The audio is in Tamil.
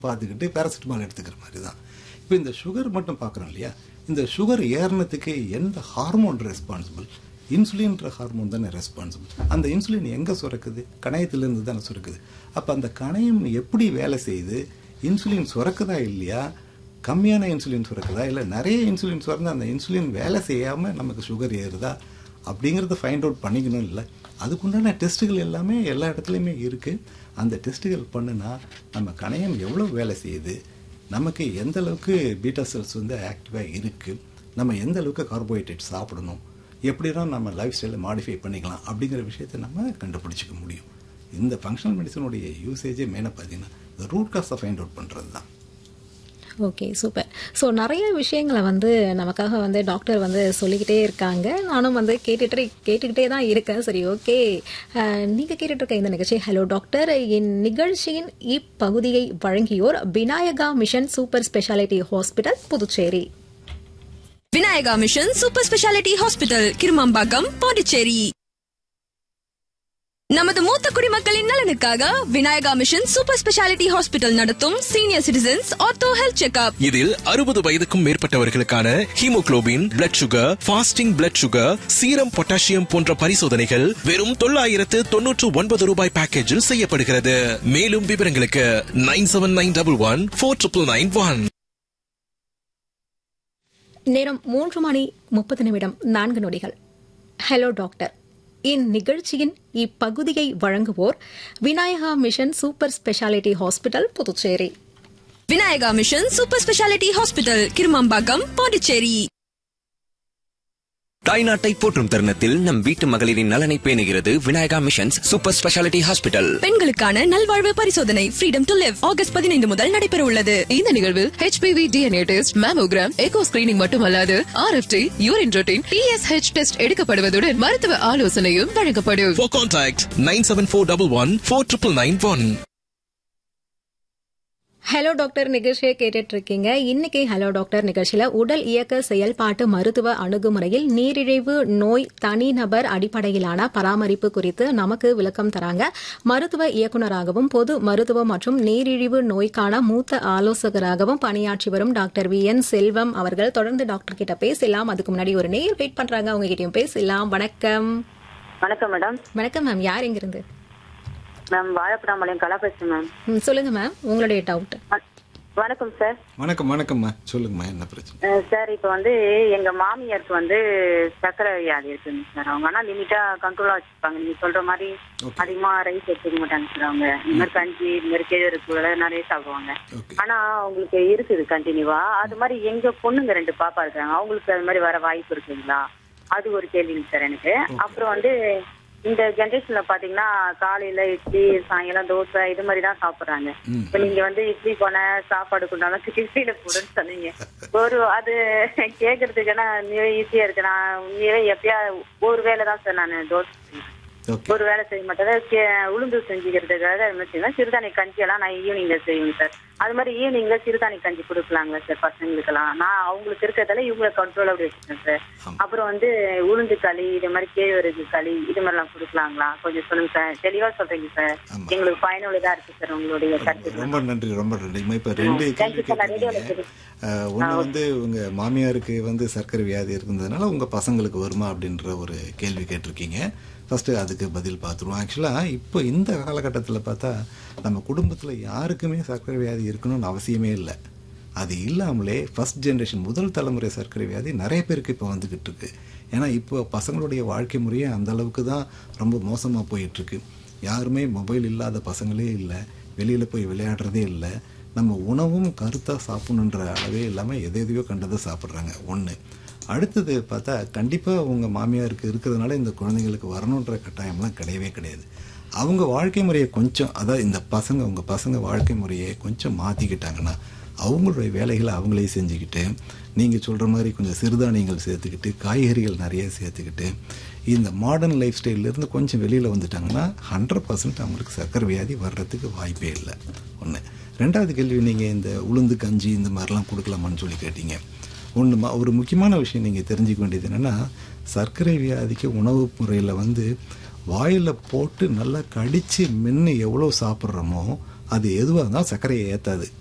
பார்த்துக்கிட்டு பேராசிட்டமால் எடுத்துக்கிற மாதிரி தான். இப்போ இந்த சுகர் மட்டும் பார்க்குறோம் இல்லையா, இந்த சுகர் ஏறினத்துக்கு எந்த ஹார்மோன் ரெஸ்பான்சிபிள்? இன்சுலின்ற ஹார்மோன் தானே ரெஸ்பான்சிபிள். அந்த இன்சுலின் எங்கே சுரக்குது? கணையத்திலேருந்து தானே சுரக்குது. அப்போ அந்த கணையம் எப்படி வேலை செய்யுது? இன்சுலின் சுரக்குதா இல்லையா, கம்மியான இன்சுலின் சுரக்குதா, இல்லை நிறைய இன்சுலின் சுரந்து அந்த இன்சுலின் வேலை செய்யாமல் நமக்கு சுகர் ஏறுதா அப்படிங்கிறத ஃபைண்ட் அவுட் பண்ணிக்கணும். இல்லை, அதுக்குண்டான டெஸ்ட்டுகள் எல்லாமே எல்லா இடத்துலையுமே இருக்குது. அந்த டெஸ்ட்டுகள் பண்ணுனா நம்ம கணையம் எவ்வளோ வேலை செய்யுது, நமக்கு எந்த அளவுக்கு பீட்டா செல்ஸ் வந்து ஆக்டிவாக இருக்குது, நம்ம எந்த அளவுக்கு கார்போஹைட்ரேட் சாப்பிடணும், எப்படிலாம் நம்ம லைஃப் ஸ்டைலை மாடிஃபை பண்ணிக்கலாம் அப்படிங்கிற விஷயத்தை நம்ம கண்டுபிடிச்சிக்க முடியும். இந்த ஃபங்க்ஷனல் மெடிசனுடைய யூசேஜே மெயினாக பார்த்தீங்கன்னா இந்த ரூட் காஸை ஃபைண்ட் அவுட் பண்ணுறது தான். Okay, super. ஸோ நிறைய விஷயங்களை வந்து நமக்காக வந்து டாக்டர் வந்து சொல்லிக்கிட்டே இருக்காங்க. நானும் வந்து கேட்டுக்கிட்டே தான் இருக்கேன். சரி, ஓகே, நீங்கள் கேட்டுட்டு இருக்க இந்த நிகழ்ச்சி ஹலோ டாக்டர். இந்நிகழ்ச்சியின் இப்பகுதியை வழங்கியோர் Vinayaka mission super speciality hospital, Puducherry. Vinayaka mission super speciality hospital, Kirumampakkam, Pondicherry. நமது மூத்த குடிமக்களின் நலனுக்காக Vinayaka mission super speciality hospital நடத்தும் senior citizens ortho health checkup. இதில் 60 வயதுக்கும் மேற்பட்டவர்களுக்கான haemoglobin, blood sugar, fasting blood sugar, serum potassium போன்ற பரிசோதனைகள் வெறும் 999 ரூபாய் பேக்கேஜில் செய்யப்படுகிறது. மேலும் விவரங்களுக்கு 9791149991. நேரம் 3:30 ஹலோ டாக்டர். இந்நிகழ்ச்சியின் இப்பகுதியை வழங்குவோர் Vinayaka mission super speciality hospital, Puducherry. Vinayaka mission super speciality hospital, Kirumampakkam, Pondicherry. தாய்நாட்டை போற்றும் தருணத்தில் நம் வீட்டு மகளிரின் நலனை பேணுகிறது Vinayaka missions super speciality hospital. பெண்களுக்கான நல்வாழ்வு பரிசோதனை ஃப்ரீடம் டு லிவ் ஆகஸ்ட் 15 முதல் நடைபெற உள்ளது. இந்த நிகழ்வில் HPV DNA test, mammogram, echo screening மட்டுமல்லாது RFT, urine routine, TSH test எடுக்கப்படுவதுடன் மருத்துவ ஆலோசனையும் வழங்கப்படும். For contact 9741149991. ஹலோ டாக்டர் நிகழ்ச்சியை கேட்டுட்டு இருக்கீங்க. இன்னைக்கு ஹலோ டாக்டர் நிகழ்ச்சியில உடல் இயக்க செயல்பாட்டு மருத்துவ அணுகுமுறையில் நீரிழிவு நோய் தனிநபர் அடிப்படையிலான பராமரிப்பு குறித்து நமக்கு விளக்கம் தராங்க மருத்துவ இயக்குநராகவும் பொது மருத்துவம் மற்றும் நீரிழிவு நோய்க்கான மூத்த ஆலோசகராகவும் பணியாற்றி வரும் டாக்டர் VN செல்வம் அவர்கள். தொடர்ந்து டாக்டர் கிட்ட பேசலாம். அதுக்கு முன்னாடி ஒரு நேர் வெயிட் பண்றாங்க, அவங்க கிட்டயும் பேசலாம். வணக்கம். வணக்கம் மேடம். வணக்கம் மேம். யார் எங்கிருந்து? மேம், வாழைப்படாமலையும் கலா பேசுறேன் மேம். சொல்லுங்க மேம், உங்களுடைய டவுட். வணக்கம் சார். வணக்கம்மா, சொல்லுங்கம்மா, என்ன பிரச்சனை? சார், இப்போ வந்து எங்க மாமியாருக்கு வந்து சர்க்கரை வியாதி இருக்குங்க சார். அவங்க ஆனா லிமிட்டா கண்ட்ரோலா வச்சிருப்பாங்க. நீங்க சொல்ற மாதிரி அதிகமா ரைஸ் எடுத்துக்க மாட்டாங்க சார். அவங்க இந்த மாதிரி கஞ்சி, இந்த மாதிரி கேழ்வரகு நிறைய சாப்பிடுவாங்க. ஆனா அவங்களுக்கு இருக்குது கண்டினியூவா. அது மாதிரி எங்க பொண்ணுங்க 2 பாப்பா இருக்காங்க, அவங்களுக்கு அது மாதிரி வர வாய்ப்பு இருக்குங்களா? அது ஒரு கேள்விங்க சார் எனக்கு. அப்புறம் வந்து இந்த ஜென்ரேஷன்ல பாத்தீங்கன்னா காலையில இட்லி, சாயங்காலம் தோசை, இது மாதிரி தான் சாப்பிடுறாங்க. இப்ப நீங்க வந்து இட்லி போன சாப்பாடு கொண்டாலும் இட்லியில போடுன்னு சொன்னீங்க. அது கேக்குறதுக்குன்னா ஈஸியா இருக்கு. நான் எப்பயா ஒரு வேலை தான் சார் நான் தோசை ஒரு வேலை செய்ய மாட்டேன். உளுந்து செஞ்சுக்கிறதுக்காக அது மாதிரி செய்வேன். சிறுதானிய கஞ்சி எல்லாம் நான் ஈவினிங்ல செய்வேன் சார். அது மாதிரி ஈவினிங்ல சிறுதானிய கஞ்சி கொடுக்கலாங்களா சார் பசங்களுக்கெல்லாம்? நான் அவங்களுக்கு இருக்கிறதால இவங்களை கண்ட்ரோல் அப்படி வச்சுக்கேன் சார். அப்புறம் வந்து உளுந்து களி, இது மாதிரி கேழ்வரகு களி, இது மாதிரி எல்லாம் கொடுக்கலாங்களா? கொஞ்சம் சொல்லுங்க சார், தெளிவா சொல்றீங்க சார். எங்களுக்கு பயனுள்ளதா இருக்கு சார் உங்களுடைய கருத்து. ரொம்ப நன்றி. இப்ப 2 கேள்வி கேட்டீங்க. ஒண்ணு வந்து உங்க மாமியாருக்கு வந்து சர்க்கரை வியாதி இருந்ததுனால உங்க பசங்களுக்கு வருமா அப்படின்ற ஒரு கேள்வி கேட்டிருக்கீங்க. ஃபஸ்ட்டு அதுக்கு பதில் பார்த்துருவோம். ஆக்சுவலாக இப்போ இந்த காலகட்டத்தில் பார்த்தா நம்ம குடும்பத்தில் யாருக்குமே சர்க்கரை வியாதி இருக்கணும்னு அவசியமே இல்லை. அது இல்லாமலே ஃபஸ்ட் ஜென்ரேஷன் முதல் தலைமுறை சர்க்கரை வியாதி நிறைய பேருக்கு இப்போ வந்துக்கிட்டு இருக்கு. ஏன்னா இப்போ பசங்களுடைய வாழ்க்கை முறையே அந்த அளவுக்கு தான் ரொம்ப மோசமாக போயிட்டுருக்கு. யாருமே மொபைல் இல்லாத பசங்களே இல்லை, வெளியில் போய் விளையாடுறதே இல்லை. நம்ம உணவும் கருத்தாக சாப்பிடணுன்ற அளவே இல்லாமல் எதையோ கண்டதை சாப்பிட்றாங்க. ஒன்று. அடுத்தது பார்த்தா கண்டிப்பாக உங்கள் மாமியாருக்கு இருக்கிறதுனால இந்த குழந்தைங்களுக்கு வரணுன்ற கட்டாயம்லாம் கிடையவே கிடையாது. அவங்க வாழ்க்கை முறையை கொஞ்சம், அதாவது இந்த உங்கள் பசங்க வாழ்க்கை முறையை கொஞ்சம் மாற்றிக்கிட்டாங்கன்னா அவங்களுடைய வேலைகளை அவங்களே செஞ்சுக்கிட்டு, நீங்கள் சொல்கிற மாதிரி கொஞ்சம் சிறுதானியங்கள் சேர்த்துக்கிட்டு, காய்கறிகள் நிறைய சேர்த்துக்கிட்டு, இந்த மாடர்ன் லைஃப் ஸ்டைல்லேருந்து கொஞ்சம் வெளியில் வந்துட்டாங்கன்னா 100% அவங்களுக்கு சர்க்கரை வியாதி வர்றதுக்கு வாய்ப்பே இல்லை. ஒன்று. 2வது கேள்வி, நீங்கள் இந்த உளுந்து கஞ்சி இந்த மாதிரிலாம் கொடுக்கலாமான்னு சொல்லி கேட்டீங்க. ஒரு முக்கியமான விஷயம் நீங்கள் தெரிஞ்சுக்க வேண்டியது என்னென்னா, சர்க்கரை வியாதிக்கு உணவு முறையில் வந்து வாயில் போட்டு நல்லா கடித்து மென்று எவ்வளோ சாப்பிட்றோமோ அது எதுவாக இருந்தாலும் சர்க்கரையை ஏற்றாது.